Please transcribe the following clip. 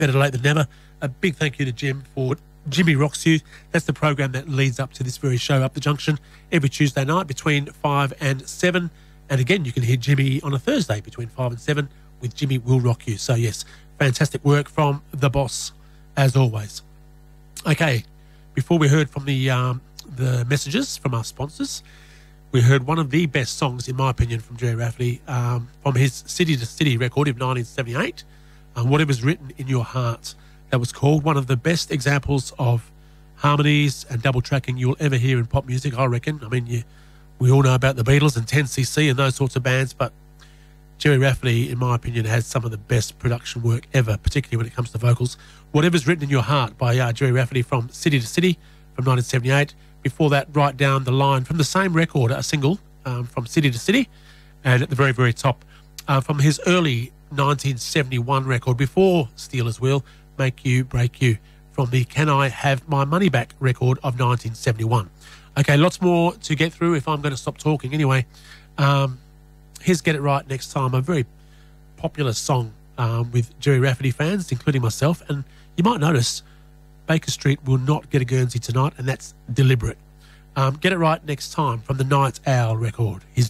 Better late than never. A big thank you to Jim for Jimmy Rocks You. That's the program that leads up to this very show, Up the Junction, every Tuesday night between 5 and 7. And again, you can hear Jimmy on a Thursday between 5 and 7 with Jimmy Will Rock You. So yes, fantastic work from the boss, as always. Okay, before we heard from the messages from our sponsors, we heard one of the best songs, in my opinion, from Gerry Rafferty, from his City to City record of 1978, Whatever's Written in Your Heart. That was called one of the best examples of harmonies and double tracking you'll ever hear in pop music, I reckon. I mean, we all know about the Beatles and 10cc and those sorts of bands, but Gerry Rafferty, in my opinion, has some of the best production work ever, particularly when it comes to vocals. Whatever's Written in Your Heart by Gerry Rafferty from City to City from 1978. Before that, Right Down the Line from the same record, a single from City to City. And at the very, very top, from his early 1971 record, before Stealers Wheel, Make You, Break You, from the Can I Have My Money Back record of 1971. Okay, lots more to get through if I'm going to stop talking. Anyway, here's Get It Right Next Time, a very popular song with Gerry Rafferty fans, including myself. And you might notice Baker Street will not get a Guernsey tonight, and that's deliberate. Get It Right Next Time from the Night Owl record, his